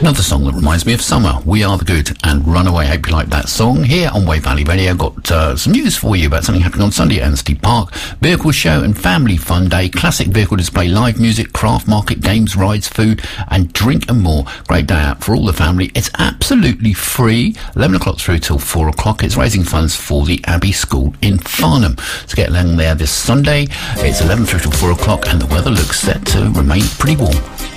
Another song that reminds me of summer, We Are the Good and Runaway. Hope you like that song. Here on Wave Valley Radio, got some news for you about something happening on Sunday at Anstey Park. Vehicle show and family fun day, classic vehicle display, live music, craft market, games, rides, food and drink and more. Great day out for all the family. It's absolutely free, 11 o'clock through till 4 o'clock. It's raising funds for the Abbey School in Farnham. So get along there this Sunday. It's 11 through till 4 o'clock and the weather looks set to remain pretty warm.